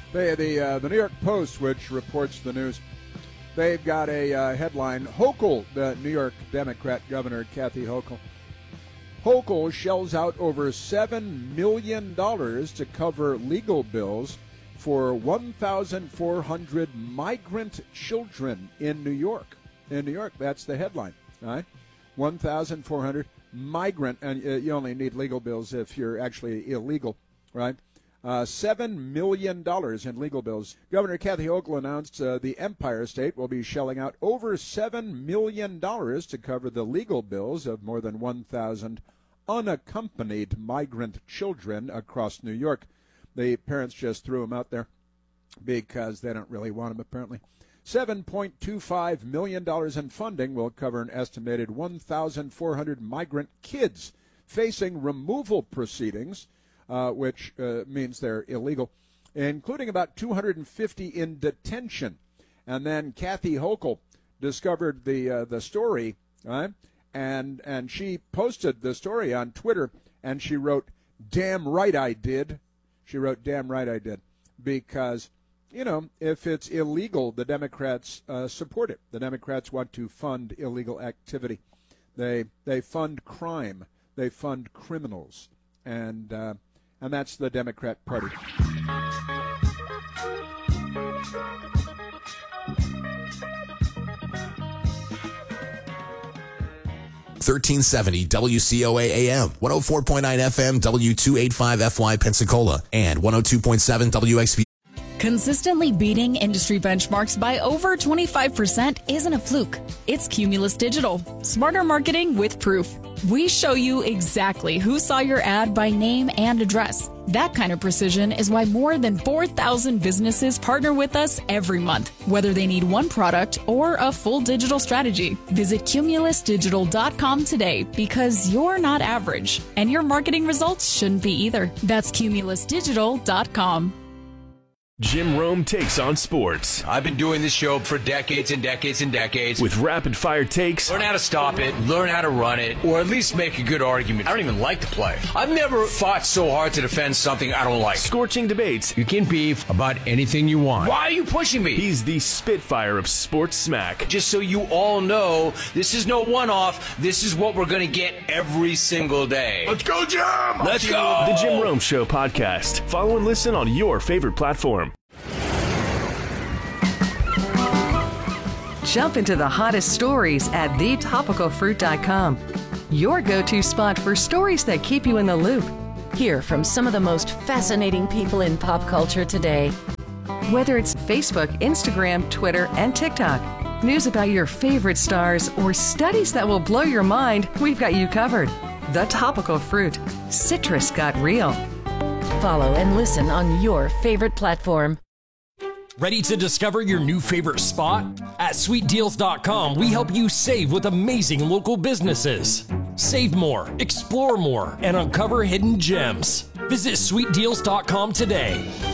The New York Post, which reports the news, they've got a headline: Hochul, the New York Democrat governor, Kathy Hochul. Hochul shells out over $7 million to cover legal bills for 1,400 migrant children in New York. In New York, that's the headline, right? 1,400 migrant, and you only need legal bills if you're actually illegal, right? $7 million in legal bills. Governor Kathy Hochul announced the Empire State will be shelling out over $7 million to cover the legal bills of more than 1,000 unaccompanied migrant children across New York. The parents just threw them out there because they don't really want them, apparently. $7.25 million in funding will cover an estimated 1,400 migrant kids facing removal proceedings, which means they're illegal, including about 250 in detention. And then Kathy Hochul discovered the story, right? And she posted the story on Twitter, and she wrote, "Damn right I did." She wrote, "Damn right I did," because, you know, if it's illegal, the Democrats support it. The Democrats want to fund illegal activity. They fund crime. They fund criminals, and that's the Democrat Party. 1370 WCOA AM, 104.9 FM, W285FY Pensacola, and 102.7 WXV. Consistently beating industry benchmarks by over 25% isn't a fluke. It's Cumulus Digital. Smarter marketing with proof. We show you exactly who saw your ad by name and address. That kind of precision is why more than 4,000 businesses partner with us every month, whether they need one product or a full digital strategy. Visit cumulusdigital.com today, because you're not average, and your marketing results shouldn't be either. That's cumulusdigital.com. Jim Rome takes on sports. I've been doing this show for decades and decades and decades. With rapid-fire takes. Learn how to stop it, learn how to run it, or at least make a good argument. I don't even like to play. I've never fought so hard to defend something I don't like. Scorching debates. You can beef about anything you want. Why are you pushing me? He's the Spitfire of sports smack. Just so you all know, this is no one-off. This is what we're going to get every single day. Let's go, Jim! Let's go! The Jim Rome Show podcast. Follow and listen on your favorite platform. Jump into the hottest stories at thetopicalfruit.com. Your go-to spot for stories that keep you in the loop. Hear from some of the most fascinating people in pop culture today. Whether it's Facebook, Instagram, Twitter, and TikTok, news about your favorite stars, or studies that will blow your mind, we've got you covered. The Topical Fruit. Citrus got real. Follow and listen on your favorite platform. Ready to discover your new favorite spot? At sweetdeals.com, we help you save with amazing local businesses. Save more, explore more, and uncover hidden gems. Visit sweetdeals.com today.